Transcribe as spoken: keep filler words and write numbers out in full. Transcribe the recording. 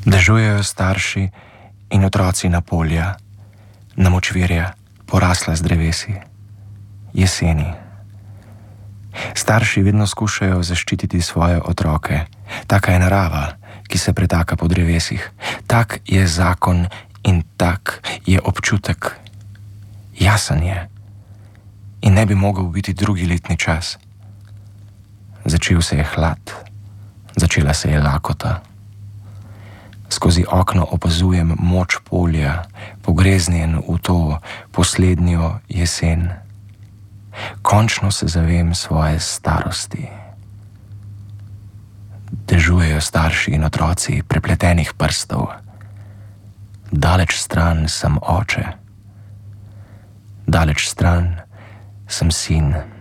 Dežujejo starši in otroci na polja, na močvirja, porasla z drevesi. Jeseni. Starši vedno skušajo zaščititi svoje otroke. Taka je narava, ki se pretaka po drevesih. Tak je zakon in tak je občutek. Jasen je. In ne bi mogel biti drugi letni čas. Začel se je hlad. Začela se je lakota. Skozi okno opazujem moč polja, pogreznjen v to poslednjo jesen. Končno se zavem svoje starosti. Dežujejo starši in otroci prepletenih prstov. Daleč stran sem oče. Daleč stran sem sin.